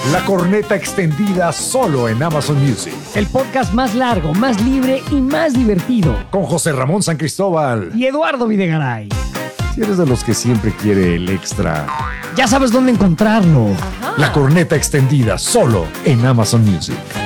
La corneta extendida solo en Amazon Music. El podcast más largo, más libre y más divertido. Con José Ramón San Cristóbal y Eduardo Videgaray. Si eres de los que siempre quiere el extra, ya sabes dónde encontrarlo. La corneta extendida solo en Amazon Music.